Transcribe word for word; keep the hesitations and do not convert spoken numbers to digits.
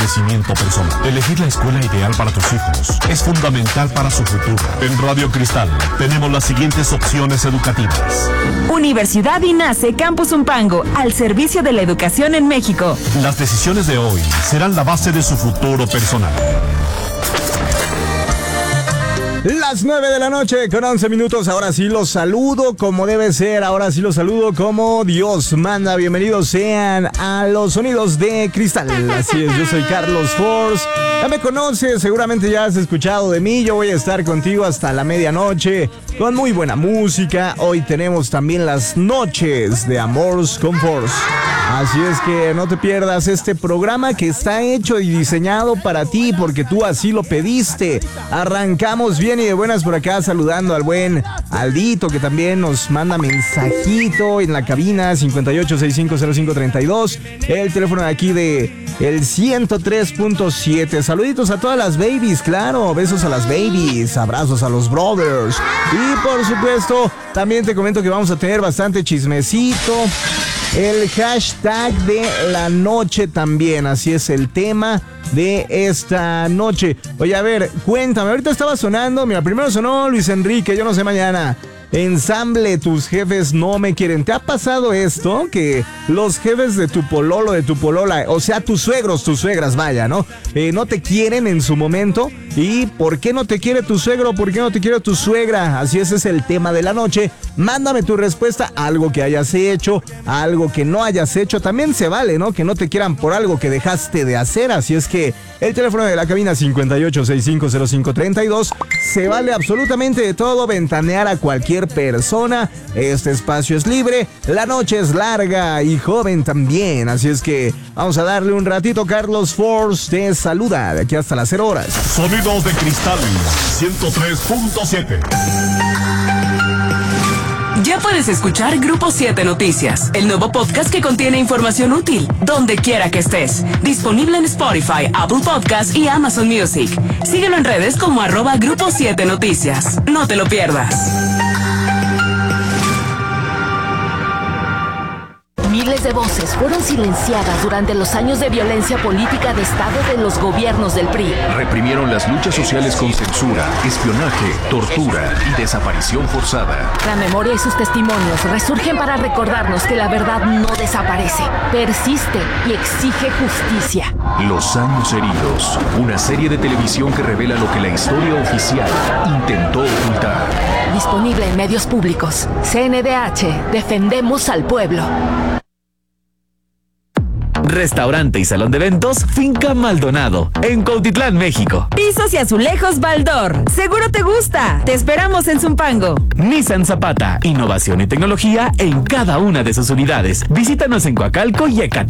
crecimiento personal. Elegir la escuela ideal para tus hijos es fundamental para su futuro. En Radio Cristal tenemos las siguientes opciones educativas. Universidad INACE Campus Zumpango, al servicio de la educación en México. Las decisiones de hoy serán la base de su futuro personal. Las nueve de la noche con once minutos, ahora sí los saludo como debe ser, ahora sí los saludo como Dios manda. Bienvenidos sean a los sonidos de Cristal. Así es, yo soy Carlos Force. Ya me conoces, seguramente ya has escuchado de mí. Yo voy a estar contigo hasta la medianoche con muy buena música. Hoy tenemos también las noches de Amors con Force. Así es que no te pierdas este programa que está hecho y diseñado para ti porque tú así lo pediste. Arrancamos bien y de buenas por acá saludando al buen Aldito que también nos manda mensajito en la cabina cincuenta y ocho, sesenta y cinco, cero cinco, treinta y dos. El teléfono de aquí de el ciento tres punto siete. Saluditos a todas las babies, claro. Besos a las babies, abrazos a los brothers. Y por supuesto, también te comento que vamos a tener bastante chismecito. El hashtag de la noche también, así es el tema de esta noche. Oye, a ver, cuéntame, ahorita estaba sonando, mira, primero sonó Luis Enrique, yo no sé mañana. Ensamble, tus jefes no me quieren. ¿Te ha pasado esto? Que los jefes de tu pololo, de tu polola, o sea, tus suegros, tus suegras, vaya, ¿no? Eh, no te quieren en su momento. ¿Y por qué no te quiere tu suegro? ¿Por qué no te quiere tu suegra? Así ese es el tema de la noche. Mándame tu respuesta, algo que hayas hecho, algo que no hayas hecho. También se vale, ¿no? Que no te quieran por algo que dejaste de hacer. Así es que el teléfono de la cabina cincuenta y ocho, sesenta y cinco, cero cinco, treinta y dos. Se vale absolutamente de todo, ventanear a cualquier persona. Este espacio es libre, la noche es larga y joven también. Así es que vamos a darle un ratito. Carlos Force te saluda de aquí hasta las cero horas. Sonidos de Cristal ciento tres punto siete. Ya puedes escuchar Grupo siete Noticias, el nuevo podcast que contiene información útil, donde quiera que estés. Disponible en Spotify, Apple Podcasts y Amazon Music. Síguelo en redes como arroba Grupo siete Noticias. No te lo pierdas. Miles de voces fueron silenciadas durante los años de violencia política de Estado de los gobiernos del P R I. Reprimieron las luchas sociales con censura, espionaje, tortura y desaparición forzada. La memoria y sus testimonios resurgen para recordarnos que la verdad no desaparece, persiste y exige justicia. Los años heridos, una serie de televisión que revela lo que la historia oficial intentó ocultar. Disponible en medios públicos. C N D H, defendemos al pueblo. Restaurante y salón de eventos Finca Maldonado, en Cuautitlán, México. Pisos y azulejos Baldor. Seguro te gusta. Te esperamos en Zumpango. Nissan Zapata, innovación y tecnología en cada una de sus unidades. Visítanos en Coacalco y Ecatepec.